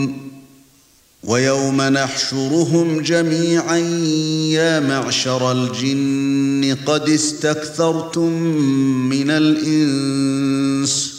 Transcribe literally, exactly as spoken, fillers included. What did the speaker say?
وَيَوْمَ نَحْشُرُهُمْ جَمِيعًا يَا مَعْشَرَ الْجِنِّ قَدِ اسْتَكْثَرْتُم مِّنَ الْإِنسِ